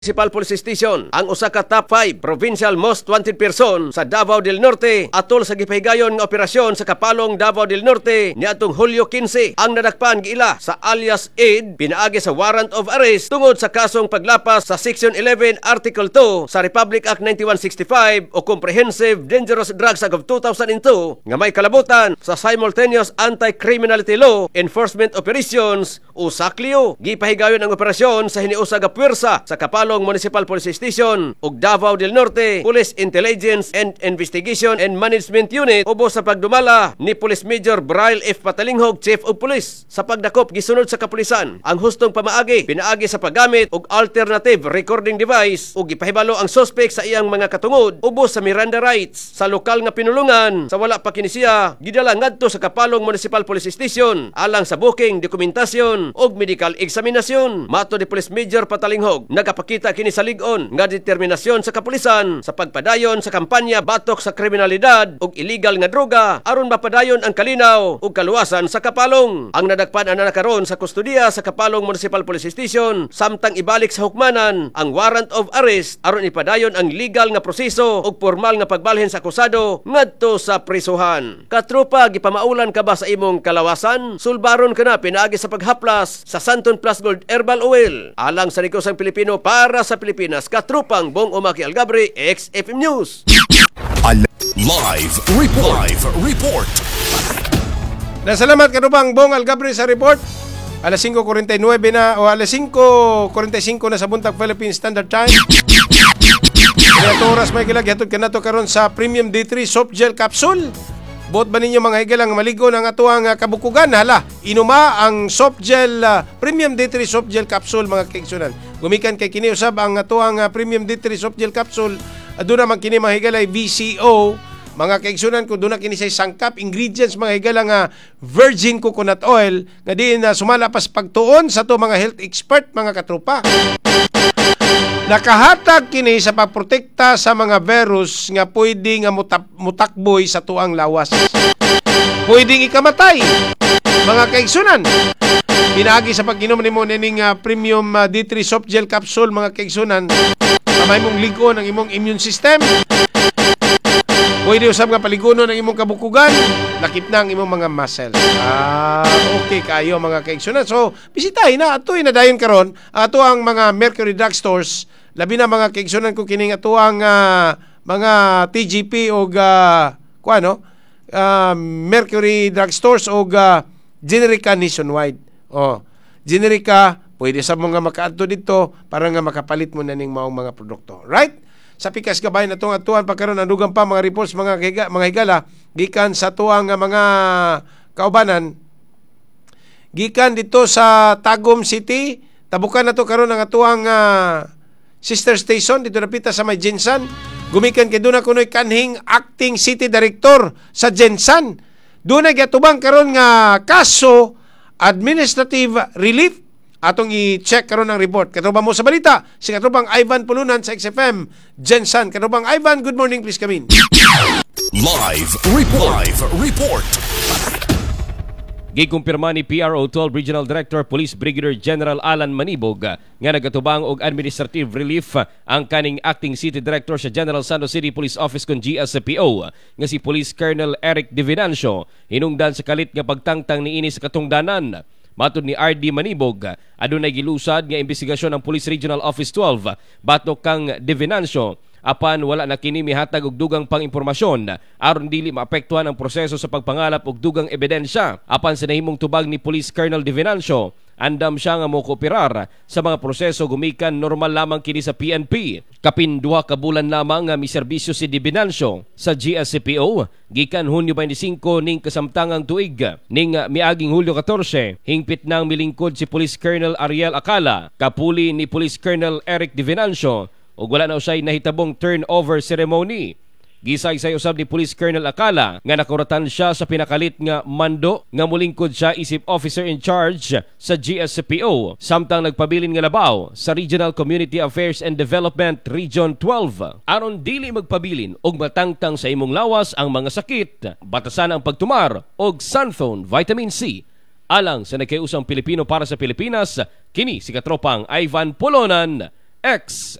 Municipal Police Station ang usa ka top 5 provincial most wanted person sa Davao del Norte atol sa gipahigayon nga operasyon sa Kapalong, Davao del Norte niadtong Hulyo 15. Ang nadakpan giila sa alias Aid pinaagi sa warrant of arrest tungod sa kasong paglapas sa Section 11 Article 2 sa Republic Act 9165 o Comprehensive Dangerous Drugs Act of 2002 nga may kalabutan sa Simultaneous Anti-Criminality Law Enforcement Operations o SACLIO. Gipahigayon ang operasyon sa hiniusa nga puwersa sa Kapalong Municipal Police Station ug Davao del Norte Police Intelligence and Investigation and Management Unit ubos sa pagdumala ni Police Major Braille F. Patalinghog, Chief of Police. Sa pagdakop gisunod sa kapulisan ang hustong pamaagi pinaagi sa paggamit og alternative recording device ug gipahibalo ang suspect sa iyang mga katungod ubos sa Miranda rights sa lokal nga pinulungan. Sa wala pa kini siya gidala ngadto sa Kapalong Municipal Police Station alang sa booking, dokumentasyon ug medical examinasyon. Mato ni Police Major Patalinghog nagapakita kini sa lig-on nga determinasyon sa kapulisan sa pagpadayon sa kampanya batok sa kriminalidad ug illegal nga droga aron mapadayon ang kalinaw ug kaluwasan sa Kapalong. Ang nadakpan ana karon sa kustodiya sa Kapalong Municipal Police Station samtang ibalik sa hukmanan ang warrant of arrest aron ipadayon ang legal nga proseso ug formal nga pagbalhin sa akusado ngadto sa prisuhan. Katropa, gipamaulan ka ba sa imong kalawasan? Sulbaron ka na pinaagi sa paghaplas sa Santon Plus Gold Herbal Oil alang sa negosong Pilipino para sa Pilipinas. Katrupang Bong Umaki Algabre, XFM News. Live report. Nasalamat katrupang Bong Algabre sa report. Alas 5:49 na o alas 5:45 na sa buntag Philippine Standard Time. Kaya oras may gilaghatod kanato karon sa Premium D3 Soft Gel Capsule. Bot ba ninyo mga higalang maligo ng atuang kabukugan? Hala, inuma ang soft gel, Premium D3 Soft Gel Capsule mga kaigsunan. Gumikan kay kini usab ang atuang Premium D3 Soft Gel Capsule. Aduna man kini mga higalay VCO. Mga kaigsunan ko doon na kini say sangkap ingredients mga higalang virgin coconut oil nga di na sumalapas pagtuon sa to mga health expert mga katropa. Nakahatag kini sa pagprotekta sa mga virus nga pwede nga mutakboy sa tuang lawas. Pwedeng ikamatay. Mga kaigsunan, pinaagi sa pag-inom nimo ning Premium D3 Soft Gel Capsule mga kaigsunan, kamay mong ligo ng imong immune system. Pwede usab nga paliguno ng imong kabukugan, lakip na ang imong mga muscles. Okay kayo mga kaigsunan. So, bisitahin na atoy na dayon karon ato ang mga Mercury Drug Stores. Labi na mga kaigsunan ko kining ato ang mga TGP o Mercury Drug Stores o Generica nationwide. Generica, pwede sa mga makaadto dito para nga makapalit mo na ning maong mga produkto. Right? Sa pikas gabay na itong atuan pagkaroon ang dugang pa mga reports mga higala gikan sa tuang mga kaubanan gikan dito sa Tagum City. Tabukan na to karon ang atuang sister station dito napita sa may Jensan. Gumikan kay doon na kuno'y kanhing acting city director sa Jensan. Doon na gatubang karon nga kaso administrative relief. Atong i-check karon ang report. Katropa mo sa balita, si Katropang Ivan Pulunan sa XFM Jensan. Katropang Ivan, good morning, please come in. Live report. Gikumpirma ni PRO12 Regional Director Police Brigadier General Alan Manibog nga nagatubang og administrative relief ang kaning acting city director sa General Santos City Police Office kon GSPO nga si Police Colonel Eric De Venancio hinungdan sa kalit nga pagtangtang niini sa katungdanan. Matod ni RD Manibog, adunay gilusad nga investigasyon ng Police Regional Office 12 batok kang De Venancio apan wala na kini mihatag og dugang pang-impormasyon aron dili maapektuhan ang proseso sa pagpangalap og dugang ebidensya. Apan sa nahimong tubag ni Police Colonel De Venancio, andam siya nga mokooperar sa mga proseso gumikan normal lamang kini sa PNP. Kapin 2 ka bulan lamang nga miserbisyo si De Venancio sa GSCPO gikan Hunyo 25 ning kasamtangang tuig ning miaging Hulyo 14 hingpit nang milingkod si Police Colonel Ariel Acala kapuli ni Police Colonel Eric De Venancio ug wala na usay nahitabong turnover ceremony. Gisaysay usab ni Police Colonel Acala nga nakuratan siya sa pinakalit nga mando nga mulingkod siya isip officer in charge sa GSCPO samtang nagpabilin nga labaw sa Regional Community Affairs and Development Region 12 aron dili magpabilin og matangtang sa imong lawas ang mga sakit. Batasan ang pagtumar og Sunphone Vitamin C alang sa nagkayusang Pilipino para sa Pilipinas. Kini si Katropang Ivan Polonan, X